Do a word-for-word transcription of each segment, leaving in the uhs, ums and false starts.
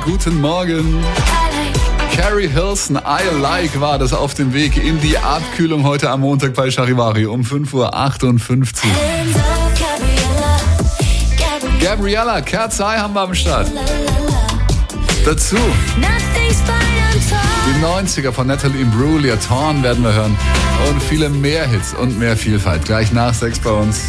guten Morgen. Carrie Hilson, I Like, war das auf dem Weg in die Abkühlung heute am Montag bei Charivari um fünf Uhr achtundfünfzig. Gabriella, Cat's Eye haben wir am Start. Dazu die neunziger von Natalie Imbruglia, Torn werden wir hören. Und viele mehr Hits und mehr Vielfalt. Gleich nach sechs bei uns.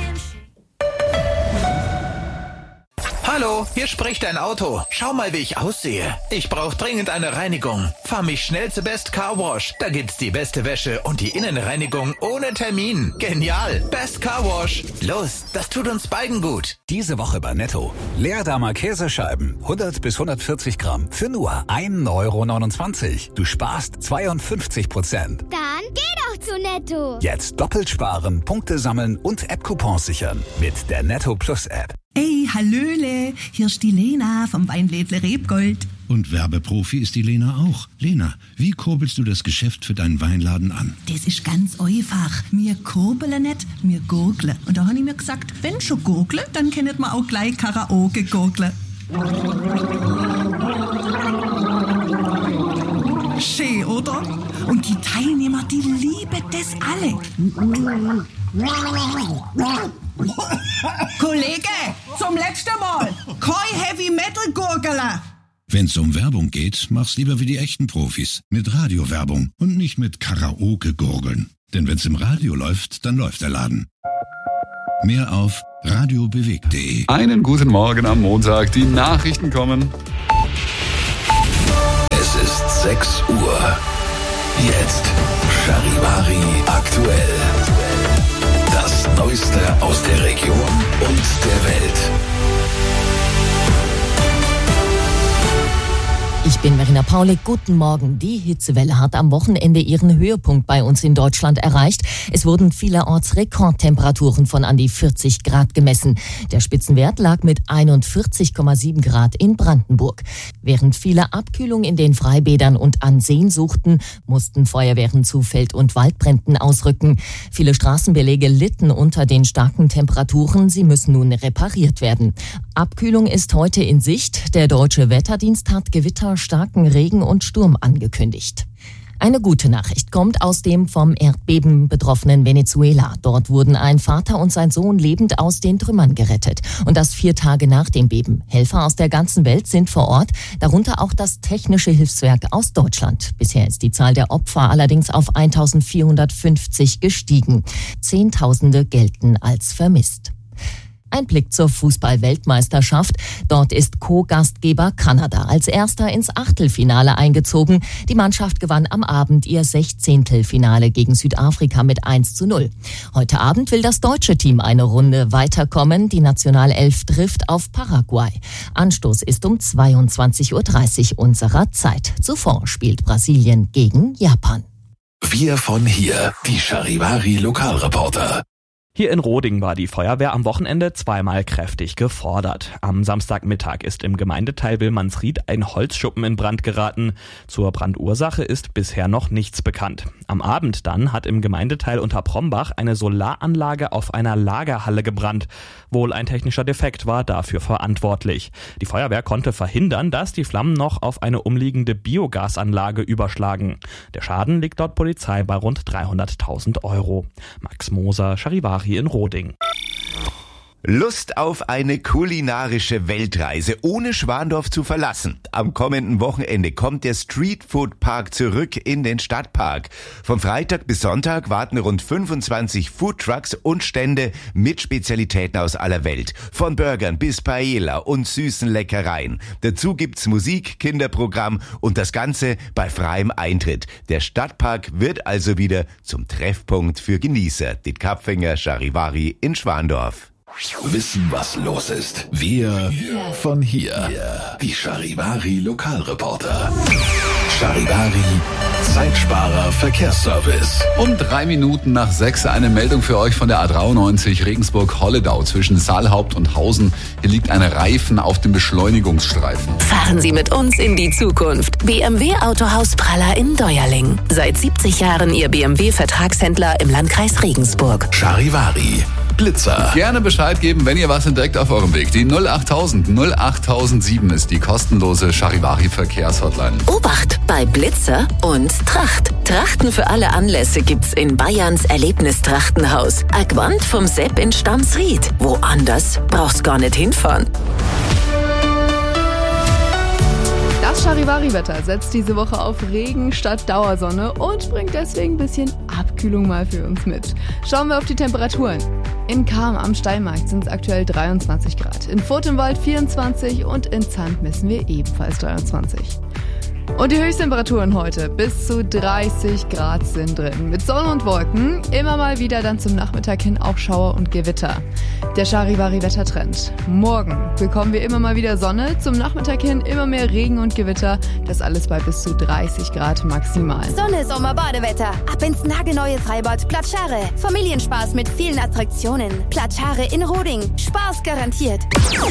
Hallo, hier spricht dein Auto. Schau mal, wie ich aussehe. Ich brauche dringend eine Reinigung. Fahr mich schnell zu Best Car Wash. Da gibt's die beste Wäsche und die Innenreinigung ohne Termin. Genial. Best Car Wash. Los, das tut uns beiden gut. Diese Woche bei Netto. Leerdammer Käsescheiben. hundert bis hundertvierzig Gramm. Für nur ein Euro neunundzwanzig. Du sparst zweiundfünfzig Prozent. Dann geh doch zu Netto. Jetzt doppelt sparen, Punkte sammeln und App-Coupons sichern. Mit der Netto Plus App. Ey, hallöle, hier ist die Lena vom Weinlädle Rebgold. Und Werbeprofi ist die Lena auch. Lena, wie kurbelst du das Geschäft für deinen Weinladen an? Das ist ganz einfach. Wir kurbeln nicht, wir gurgeln. Und da habe ich mir gesagt, wenn schon gurgeln, dann können wir auch gleich Karaoke gurgeln. Schön, oder? Und die Teilnehmer, die lieben das alle. Kollege, zum letzten Mal. Kein Heavy Metal Gurgler. Wenn's um Werbung geht, mach's lieber wie die echten Profis. Mit Radiowerbung und nicht mit Karaoke-Gurgeln. Denn wenn's im Radio läuft, dann läuft der Laden. Mehr auf radiobewegt punkt de. Einen guten Morgen am Montag. Die Nachrichten kommen. Es ist sechs Uhr. Jetzt Charivari aktuell. Das Neueste aus der Region und der Welt. Ich bin Verena Paulik. Guten Morgen. Die Hitzewelle hat am Wochenende ihren Höhepunkt bei uns in Deutschland erreicht. Es wurden vielerorts Rekordtemperaturen von an die vierzig Grad gemessen. Der Spitzenwert lag mit einundvierzig Komma sieben Grad in Brandenburg. Während viele Abkühlung in den Freibädern und an Seen suchten, mussten Feuerwehren zu Feld- und Waldbränden ausrücken. Viele Straßenbeläge litten unter den starken Temperaturen. Sie müssen nun repariert werden. Abkühlung ist heute in Sicht. Der Deutsche Wetterdienst hat Gewitter, starken Regen und Sturm angekündigt. Eine gute Nachricht kommt aus dem vom Erdbeben betroffenen Venezuela. Dort wurden ein Vater und sein Sohn lebend aus den Trümmern gerettet. Und das vier Tage nach dem Beben. Helfer aus der ganzen Welt sind vor Ort, darunter auch das Technische Hilfswerk aus Deutschland. Bisher ist die Zahl der Opfer allerdings auf eintausendvierhundertfünfzig gestiegen. Zehntausende gelten als vermisst. Ein Blick zur Fußball-Weltmeisterschaft. Dort ist Co-Gastgeber Kanada als Erster ins Achtelfinale eingezogen. Die Mannschaft gewann am Abend ihr Sechzehntelfinale gegen Südafrika mit eins zu null. Heute Abend will das deutsche Team eine Runde weiterkommen. Die Nationalelf trifft auf Paraguay. Anstoß ist um zweiundzwanzig Uhr dreißig unserer Zeit. Zuvor spielt Brasilien gegen Japan. Wir von hier, die Charivari Lokalreporter. Hier in Roding war die Feuerwehr am Wochenende zweimal kräftig gefordert. Am Samstagmittag ist im Gemeindeteil Willmannsried ein Holzschuppen in Brand geraten. Zur Brandursache ist bisher noch nichts bekannt. Am Abend dann hat im Gemeindeteil Unterprombach eine Solaranlage auf einer Lagerhalle gebrannt. Wohl ein technischer Defekt war dafür verantwortlich. Die Feuerwehr konnte verhindern, dass die Flammen noch auf eine umliegende Biogasanlage überschlagen. Der Schaden liegt laut Polizei bei rund dreihunderttausend Euro. Max Moser, Charivari in Roding. Lust auf eine kulinarische Weltreise, ohne Schwandorf zu verlassen. Am kommenden Wochenende kommt der Streetfood Park zurück in den Stadtpark. Vom Freitag bis Sonntag warten rund fünfundzwanzig Foodtrucks und Stände mit Spezialitäten aus aller Welt. Von Burgern bis Paella und süßen Leckereien. Dazu gibt's Musik, Kinderprogramm und das Ganze bei freiem Eintritt. Der Stadtpark wird also wieder zum Treffpunkt für Genießer. Dit Kapfinger, Charivari in Schwandorf. Wissen, was los ist. Wir von hier. Die Charivari Lokalreporter. Charivari Zeitsparer Verkehrsservice. Um drei Minuten nach sechs eine Meldung für euch von der A dreiundneunzig Regensburg-Holledau zwischen Saalhaupt und Hausen. Hier liegt ein Reifen auf dem Beschleunigungsstreifen. Fahren Sie mit uns in die Zukunft. B M W Autohaus Praller in Deuerling. Seit siebzig Jahren Ihr B M W-Vertragshändler im Landkreis Regensburg. Charivari Blitzer. Gerne Bescheid geben, wenn ihr was entdeckt auf eurem Weg. Die null achttausend null achttausendsieben ist die kostenlose Charivari-Verkehrshotline. Obacht bei Blitzer und Tracht. Trachten für alle Anlässe gibt's in Bayerns Erlebnistrachtenhaus. A Gewand vom Sepp in Stamsried. Woanders brauchst gar nicht hinfahren. Das Charivari-Wetter setzt diese Woche auf Regen statt Dauersonne und bringt deswegen ein bisschen Abkühlung mal für uns mit. Schauen wir auf die Temperaturen. In Cham am Steinmarkt sind es aktuell dreiundzwanzig Grad, in Furth im Wald vierundzwanzig und in Zandt messen wir ebenfalls dreiundzwanzig. Und die Höchsttemperaturen heute, bis zu dreißig Grad sind drin. Mit Sonne und Wolken, immer mal wieder dann zum Nachmittag hin auch Schauer und Gewitter. Der Charivari-Wettertrend. Morgen bekommen wir immer mal wieder Sonne, zum Nachmittag hin immer mehr Regen und Gewitter. Das alles bei bis zu dreißig Grad maximal. Sonne, Sommer, Badewetter. Ab ins nagelneue Freibad Platschare. Familienspaß mit vielen Attraktionen. Platschare in Roding. Spaß garantiert.